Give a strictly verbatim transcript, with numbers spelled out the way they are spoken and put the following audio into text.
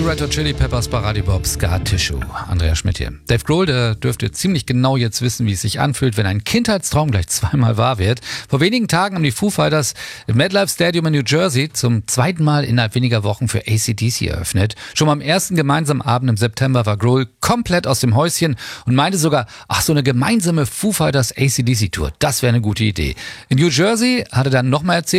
Red Hot Chili Peppers bei Radio Bob Scar Tissue. Andrea Schmidt hier. Dave Grohl, der dürfte ziemlich genau jetzt wissen, wie es sich anfühlt, wenn ein Kindheitstraum gleich zweimal wahr wird. Vor wenigen Tagen haben die Foo Fighters im MetLife Stadium in New Jersey zum zweiten Mal innerhalb weniger Wochen für A C D C eröffnet. Schon beim ersten gemeinsamen Abend im September war Grohl komplett aus dem Häuschen und meinte sogar, ach, so eine gemeinsame Foo Fighters A C D C Tour, das wäre eine gute Idee. In New Jersey hat er dann nochmal erzählt,